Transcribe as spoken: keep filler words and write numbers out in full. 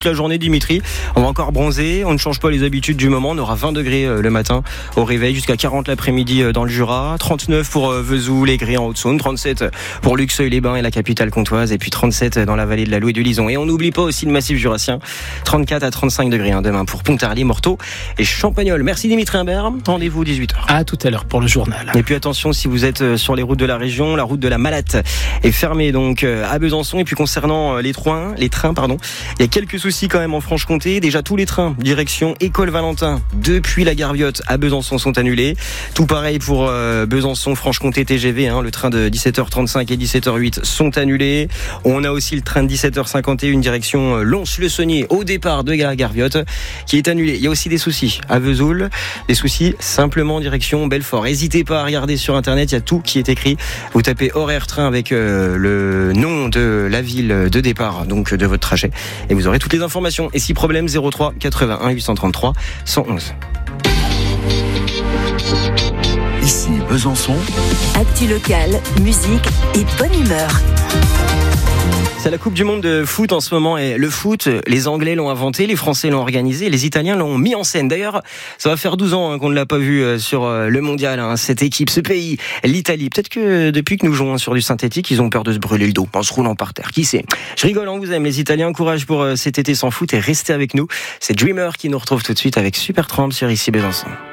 la journée, Dimitri. On va encore bronzer, on ne change pas les habitudes du moment. On aura vingt degrés le matin au réveil, jusqu'à quarante l'après-midi dans le Jura, trente-neuf pour Vesoul, Aigris en Haute-Saône, trente-sept pour Luxeuil-les-Bains et la capitale comtoise, et puis trente-sept dans la vallée de la Loue et de Lison. Et on n'oublie pas aussi le massif jurassien, trente-quatre à trente-cinq degrés hein, demain pour Pontarlier, Morteau et Champagnole. Merci Dimitri Imbert, rendez-vous dix-huit heures. À tout à l'heure pour le journal. Et puis attention, si vous êtes sur les routes de la région, la route de la Malatte est fermée donc à Besançon. Et puis concernant les trains, les trains pardon, il y a quelques soucis quand même en Franche-Comté. Déjà tous les trains direction École Valentin depuis la gare Viotte à Besançon sont annulés. Tout pareil pour euh, Besançon Franche-Comté T G V, hein, le train de dix-sept heures trente-cinq et dix-sept heures huit sont annulés. On a aussi le train de dix-sept heures cinquante et un direction euh, Lons-le-Saunier au départ de la gare Viotte qui est annulé. Il y a aussi des soucis à Vesoul, des soucis simplement direction Belfort. N'hésitez pas à regarder sur internet, il y a tout qui est écrit. Vous tapez horaire train avec euh, le nom de la ville de départ donc de votre trajet et vous aurez toutes les informations. Et si problème, zéro trois quatre-vingt-un huit cent trente-trois cent onze. Ici Besançon. Actu locale, musique et bonne humeur. C'est la Coupe du Monde de foot en ce moment et le foot, les Anglais l'ont inventé, les Français l'ont organisé, les Italiens l'ont mis en scène. D'ailleurs, ça va faire douze ans hein, qu'on ne l'a pas vu sur le mondial, hein, cette équipe, ce pays, l'Italie. Peut-être que depuis que nous jouons sur du synthétique, ils ont peur de se brûler le dos en se roulant par terre. Qui sait ? Je rigole, on vous aime les Italiens. Courage pour cet été sans foot et restez avec nous. C'est Dreamer qui nous retrouve tout de suite avec Supertramp sur Ici Besançon.